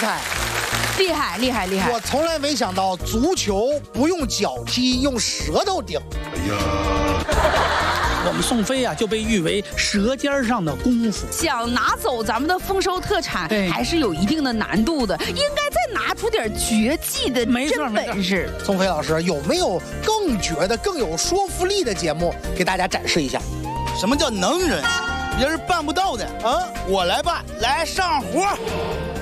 害， 厉害厉害厉害！ 我从来没想到足球不用脚踢，用舌头顶。哎呀！ 我们宋飞啊就被誉为舌尖上的功夫， 想拿走咱们的丰收特产，还是有一定的难度的，应该再拿出点绝技的真本事。 宋飞老师有没有更绝的、更有说服力的节目给大家展示一下？ 什么叫能人？别人办不到的啊，我来办，来上活。